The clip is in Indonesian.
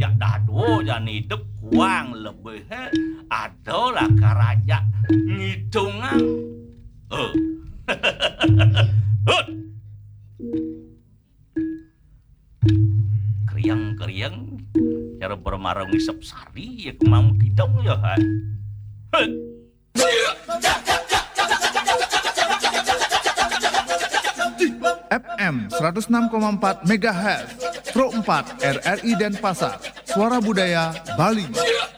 raja dado dan hidup kurang lebih adalah karaja ngitungan. Hut. Kriang-kriang cara bermarang isap sari ya kemang kita ya Hut. FM 106,4 MHz Pro 4 RRI Denpasar Suara Budaya Bali.